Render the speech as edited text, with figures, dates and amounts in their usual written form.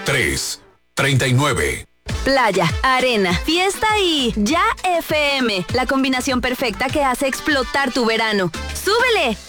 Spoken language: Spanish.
339. Playa, arena, fiesta y Ya FM, la combinación perfecta que hace explotar tu verano. ¡Súbele!